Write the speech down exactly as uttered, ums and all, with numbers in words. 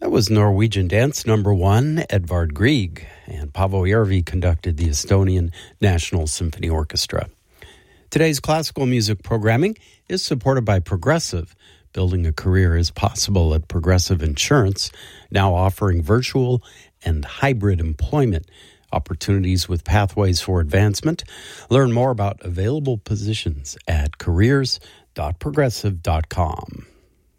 That was Norwegian Dance Number One, Edvard Grieg, and Paavo Järvi conducted the Estonian National Symphony Orchestra. Today's classical music programming is supported by Progressive. Building a career is possible at Progressive Insurance, now offering virtual and hybrid employment opportunities with pathways for advancement. Learn more about available positions at careers dot progressive dot com.